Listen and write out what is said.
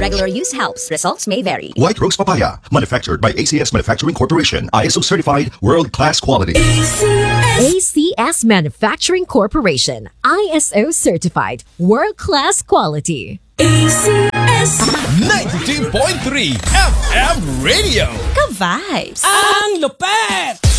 Regular use helps. Results may vary. White Rose Papaya, manufactured by ACS Manufacturing Corporation, ISO certified, world-class quality. ACS Manufacturing Corporation, ISO certified, world-class quality. ACS 92.3 FM Radio. Ka-vibes! Ang lupet!